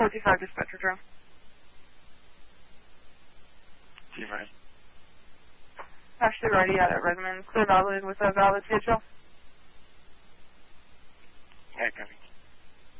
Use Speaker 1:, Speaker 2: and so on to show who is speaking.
Speaker 1: 425 dispatcher drone.
Speaker 2: T-5.
Speaker 1: Ashley ready out at Redmond. Clear valid with a valid CHL.
Speaker 2: Yeah, copy.